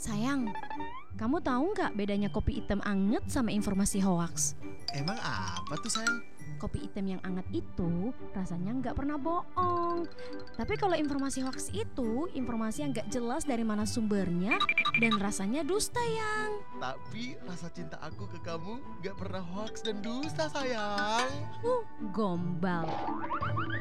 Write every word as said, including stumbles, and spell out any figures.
Sayang, kamu tahu nggak bedanya kopi hitam anget sama informasi hoaks? Emang apa tuh sayang? Kopi hitam yang anget itu rasanya nggak pernah bohong. Tapi kalau informasi hoaks itu informasi yang nggak jelas dari mana sumbernya dan rasanya dusta yang. Tapi rasa cinta aku ke kamu gak pernah hoax dan dusta sayang. Uh, gombal.